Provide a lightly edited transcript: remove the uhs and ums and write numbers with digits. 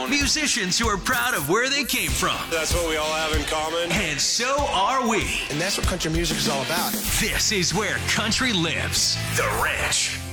town. Musicians who are proud of where they came from. That's what we all have in common. And so are we. And that's what country music is all about. This is where country lives. The Ranch.